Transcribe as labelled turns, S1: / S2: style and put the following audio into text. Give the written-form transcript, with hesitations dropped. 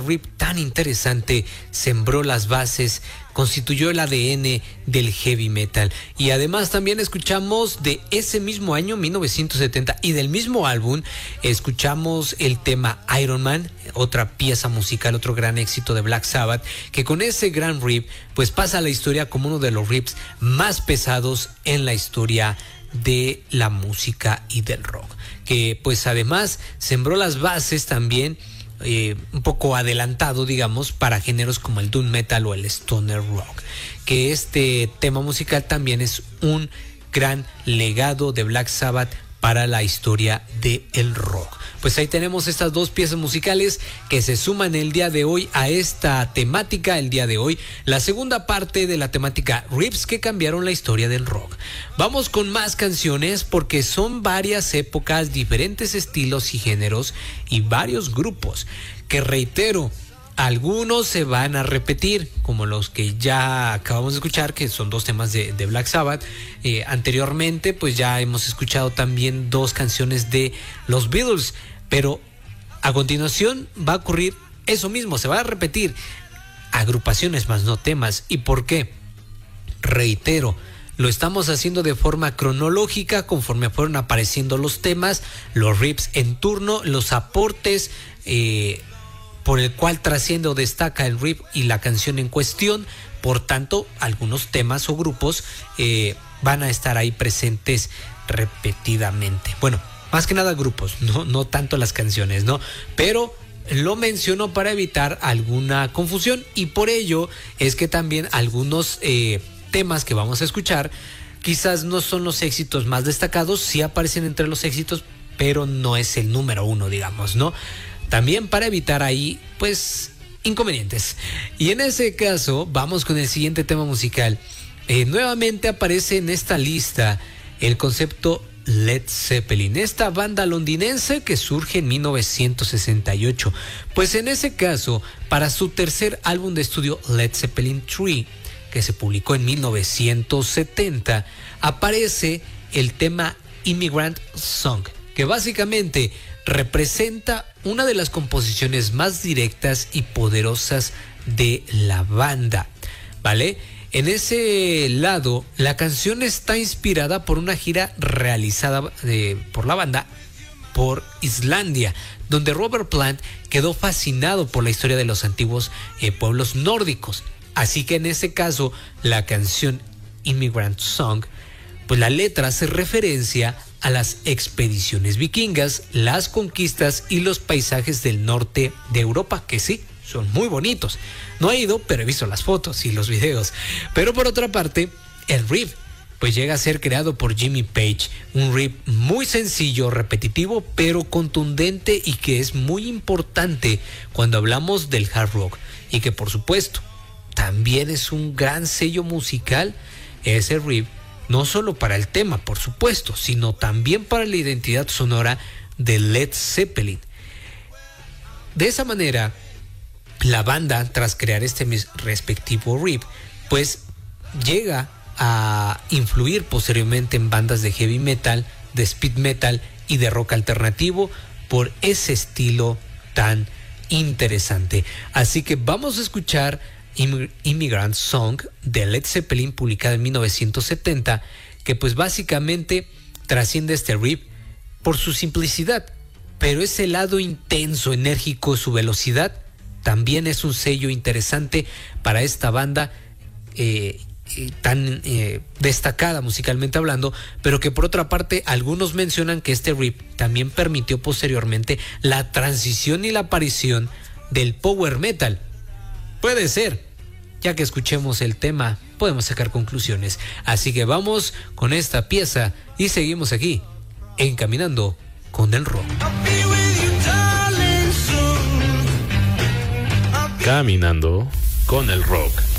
S1: riff tan interesante sembró las bases, constituyó el ADN del heavy metal. Y además también escuchamos de ese mismo año, 1970, y del mismo álbum, escuchamos el tema Iron Man, otra pieza musical, otro gran éxito de Black Sabbath, que con ese gran riff pues pasa a la historia como uno de los riffs más pesados en la historia de la música y del rock, que pues además sembró las bases también un poco adelantado, digamos, para géneros como el doom metal o el stoner rock, que este tema musical también es un gran legado de Black Sabbath para la historia del rock. Pues ahí tenemos estas dos piezas musicales que se suman el día de hoy a esta temática, el día de hoy, la segunda parte de la temática riffs que cambiaron la historia del rock. Vamos con más canciones porque son varias épocas, diferentes estilos y géneros y varios grupos que, reitero, algunos se van a repetir, como los que ya acabamos de escuchar, que son dos temas de Black Sabbath. Anteriormente, pues ya hemos escuchado también dos canciones de los Beatles, pero a continuación va a ocurrir eso mismo, se va a repetir agrupaciones más no temas. ¿Y por qué? Reitero, lo estamos haciendo de forma cronológica conforme fueron apareciendo los temas, los riffs en turno, los aportes por el cual trasciende o destaca el riff y la canción en cuestión. Por tanto, algunos temas o grupos van a estar ahí presentes repetidamente. Bueno, más que nada grupos, no tanto las canciones, ¿no? Pero lo menciono para evitar alguna confusión, y por ello es que también algunos temas que vamos a escuchar quizás no son los éxitos más destacados, sí aparecen entre los éxitos, pero no es el número uno, digamos, ¿no? También para evitar ahí, pues, inconvenientes. Y en ese caso, vamos con el siguiente tema musical. Nuevamente aparece en esta lista el concepto Led Zeppelin, esta banda londinense que surge en 1968. Pues en ese caso, para su tercer álbum de estudio, Led Zeppelin 3, que se publicó en 1970, aparece el tema Immigrant Song, que básicamente representa una de las composiciones más directas y poderosas de la banda, ¿vale? En ese lado, la canción está inspirada por una gira realizada por la banda por Islandia, donde Robert Plant quedó fascinado por la historia de los antiguos pueblos nórdicos. Así que en ese caso, la canción Immigrant Song, pues la letra hace referencia a las expediciones vikingas, las conquistas y los paisajes del norte de Europa, que sí, son muy bonitos. No he ido, pero he visto las fotos y los videos. Pero por otra parte, el riff pues llega a ser creado por Jimmy Page, un riff muy sencillo, repetitivo, pero contundente, y que es muy importante cuando hablamos del hard rock, y que por supuesto también es un gran sello musical ese riff, no solo para el tema, por supuesto, sino también para la identidad sonora de Led Zeppelin. De esa manera, la banda, tras crear este respectivo riff, pues llega a influir posteriormente en bandas de heavy metal, de speed metal y de rock alternativo por ese estilo tan interesante. Así que vamos a escuchar Immigrant Song de Led Zeppelin, publicada en 1970, que pues básicamente trasciende este riff por su simplicidad, pero ese lado intenso, enérgico, su velocidad, también es un sello interesante para esta banda tan destacada musicalmente hablando, pero que por otra parte algunos mencionan que este riff también permitió posteriormente la transición y la aparición del power metal. Puede ser, ya que escuchemos el tema podemos sacar conclusiones. Así que vamos con esta pieza y seguimos aquí en Caminando con el Rock.
S2: Caminando con el Rock.